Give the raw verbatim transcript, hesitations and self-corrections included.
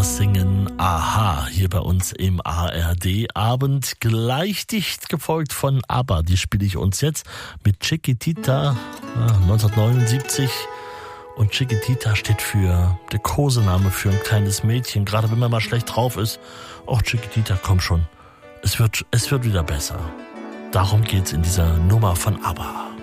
ABBA singen Aha hier bei uns im A R D-Abend. Gleich dicht gefolgt von ABBA. Die spiele ich uns jetzt mit Chiquitita neunzehnhundertneunundsiebzig. Und Chiquitita steht für der Kosename für ein kleines Mädchen. Gerade wenn man mal schlecht drauf ist. Och, Chiquitita, komm schon. Es wird, es wird wieder besser. Darum geht's in dieser Nummer von ABBA.